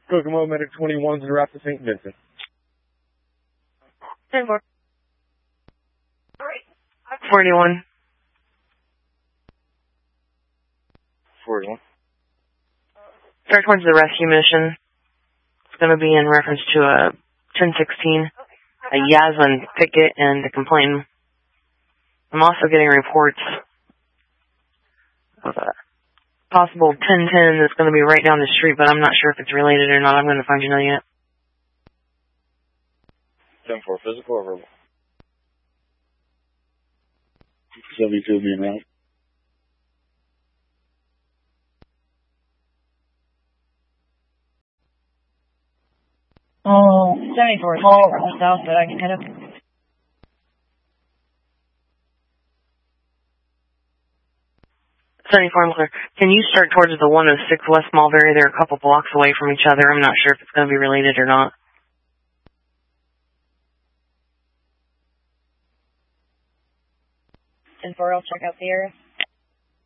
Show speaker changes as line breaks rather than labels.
Kokomo Medic 21's en route to St. Vincent.
10-4. 41.
41.
Start towards the rescue mission. It's going to be in reference to a 1016, a Yasmin ticket, and a complaint. I'm also getting reports of a possible 1010 that's going to be right down the street, but I'm not sure if it's related or not. I'm going to find you another unit.
10-4, physical or verbal? 72 being right.
Oh, 74 south, but I can head up. 74, I'm clear. Can you start towards the 106 West Mulberry? They're a couple blocks away from each other. I'm not sure if it's going to be related or not.
10-4, I'll check out the area.